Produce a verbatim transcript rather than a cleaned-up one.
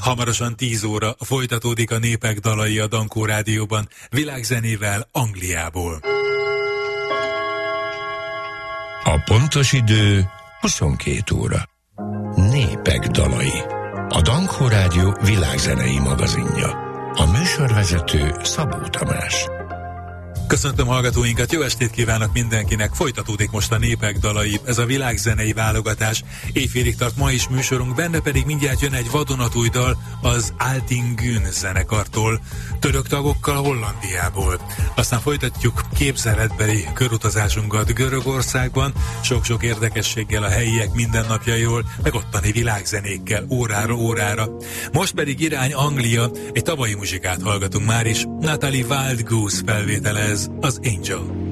Hamarosan tíz óra folytatódik a Népek dalai a Dankó Rádióban, világzenével Angliából. A pontos idő huszonkét óra. Népek dalai. A Dankó Rádió világzenei magazinja. A műsorvezető Szabó Tamás. Köszöntöm hallgatóinkat, jó estét kívánok mindenkinek, folytatódik most a Népek dalai, ez a világzenei válogatás. Éjfélig tart ma is műsorunk, benne pedig mindjárt jön egy vadonatúj dal az Altingün zenekartól, török tagokkal Hollandiából. Aztán folytatjuk képzeletbeli körutazásunkat Görögországban, sok-sok érdekességgel a helyiek mindennapjairól, meg ottani világzenékkel órára órára. Most pedig irány Anglia, egy tavalyi muzsikát hallgatunk már is, Natalie Wildgoose felvételez az Angel.